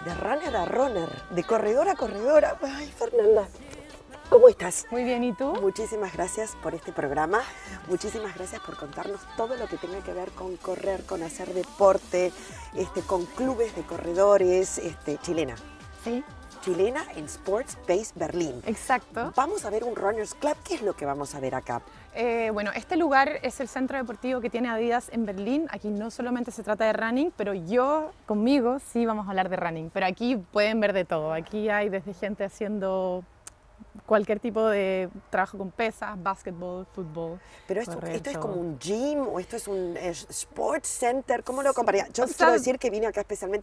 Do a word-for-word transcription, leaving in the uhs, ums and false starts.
de runner a runner, de corredora a corredora. Ay, Fernanda, ¿cómo estás? Muy bien, ¿y tú? Muchísimas gracias por este programa, muchísimas gracias por contarnos todo lo que tenga que ver con correr, con hacer deporte, este, con clubes de corredores, este, chilena. Sí. Chilena en Sports Base Berlín. Exacto. Vamos a ver un Runners Club. ¿Qué es lo que vamos a ver acá? Eh, bueno, este lugar es el centro deportivo que tiene Adidas en Berlín. Aquí no solamente se trata de running, pero yo, conmigo, sí vamos a hablar de running. Pero aquí pueden ver de todo. Aquí hay desde gente haciendo cualquier tipo de trabajo con pesas, básquetbol, fútbol. Pero esto, correr, esto es todo. como un gym o esto es un es sports center. ¿Cómo lo compararía? Yo O sea, quiero decir que vine acá especialmente